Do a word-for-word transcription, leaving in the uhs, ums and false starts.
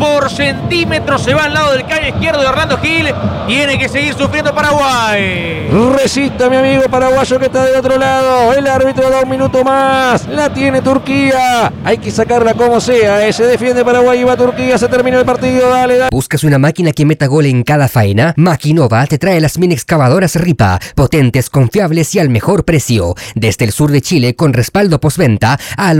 por centímetro se va al lado del caño izquierdo de Orlando Gil. Tiene que seguir sufriendo Paraguay. Resista mi amigo paraguayo que está del otro lado. El árbitro da un minuto más. La tiene Turquía. Hay que sacarla como sea. Eh. Se defiende Paraguay y va Turquía. Se termina el partido. Dale, dale. ¿Buscas una máquina que meta gol en cada faena? Maquinova te trae las mini excavadoras Ripa. Potentes, confiables y al mejor precio. Desde el sur de Chile con respaldo postventa a